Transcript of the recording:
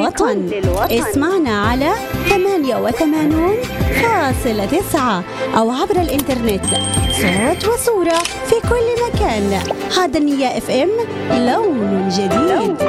للوطن. اسمعنا على 88.9 أو عبر الإنترنت، صوت وصورة في كل مكان. هذا النية FM، لون جديد.